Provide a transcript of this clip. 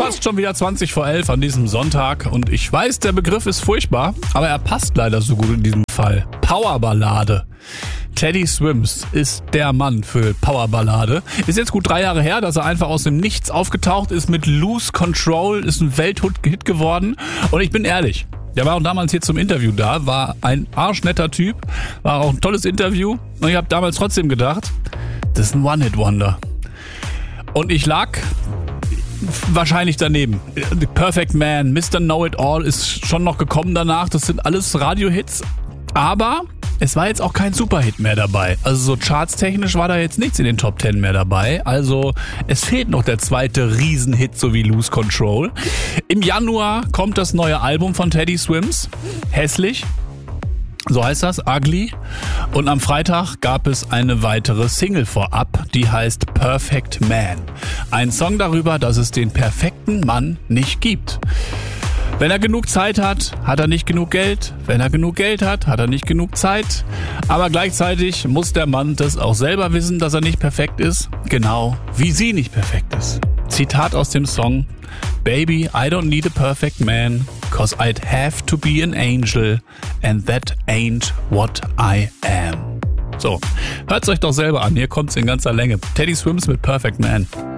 Fast schon wieder 20 vor 11 an diesem Sonntag und ich weiß, der Begriff ist furchtbar, aber er passt leider so gut in diesem Fall. Powerballade. Teddy Swims ist der Mann für Powerballade. Ist jetzt gut 3 Jahre her, dass er einfach aus dem Nichts aufgetaucht ist mit Lose Control, ist ein Welthit geworden und ich bin ehrlich. Der war auch damals hier zum Interview da, war ein arschnetter Typ, war auch ein tolles Interview und ich habe damals trotzdem gedacht, das ist ein One-Hit-Wonder. Und ich lag wahrscheinlich daneben. The Perfect Man, Mr. Know-It-All ist schon noch gekommen danach, das sind alles Radiohits, aber es war jetzt auch kein Superhit mehr dabei. Also so chartstechnisch war da jetzt nichts in den Top 10 mehr dabei. Also es fehlt noch der zweite Riesenhit, so wie Lose Control. Im Januar kommt das neue Album von Teddy Swims. Hässlich. So heißt das, Ugly. Und am Freitag gab es eine weitere Single vorab, die heißt Perfect Man. Ein Song darüber, dass es den perfekten Mann nicht gibt. Wenn er genug Zeit hat, hat er nicht genug Geld. Wenn er genug Geld hat, hat er nicht genug Zeit. Aber gleichzeitig muss der Mann das auch selber wissen, dass er nicht perfekt ist. Genau wie sie nicht perfekt ist. Zitat aus dem Song: Baby, I don't need a perfect man, 'cause I'd have to be an angel, and that ain't what I am. So, hört's euch doch selber an. Hier kommt's in ganzer Länge. Teddy Swims mit Perfect Man.